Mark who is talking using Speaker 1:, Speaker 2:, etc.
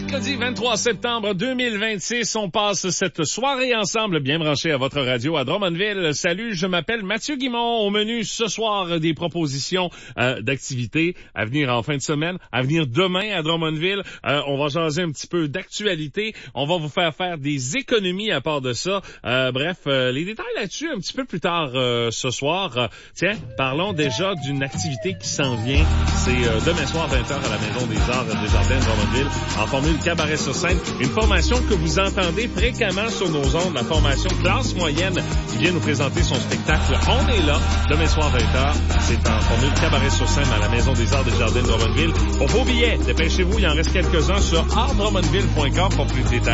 Speaker 1: Mercredi 23 septembre 2026, on passe cette soirée ensemble, bien branché à votre radio à Drummondville. Salut, je m'appelle Mathieu Guimond. Au menu ce soir, des propositions d'activités à venir en fin de semaine, à venir demain à Drummondville. On va jaser un petit peu d'actualité. On va vous faire des économies à part de ça. Bref, les détails là-dessus un petit peu plus tard ce soir. Tiens, parlons déjà d'une activité qui s'en vient. C'est demain soir 20h à la Maison des Arts des Jardins de Drummondville, en formule cabaret sur scène. Une formation que vous entendez fréquemment sur nos ondes, la formation classe moyenne qui vient nous présenter son spectacle. On est là, demain soir 20h. C'est en formule cabaret sur scène à la Maison des Arts des Jardins de Drummondville. Pour vos billets, dépêchez-vous, il en reste quelques-uns sur artdrummondville.com pour plus de détails.